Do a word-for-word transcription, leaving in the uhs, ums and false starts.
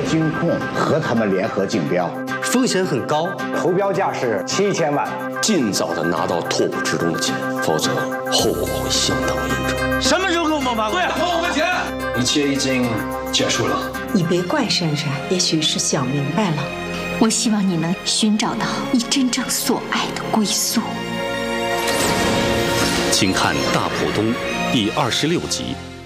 金控和他们联合竞标， 风险很高， 投标价是七千万。 尽早的拿到拓扑之中的钱，否则后果会相当严重。 什么时候给我们把关？ 对，还我们钱！ 一切已经结束了。 你别怪珊珊，也许是想明白了。 我希望你能寻找到你真正所爱的归宿。 请看《大浦东》第二十六集。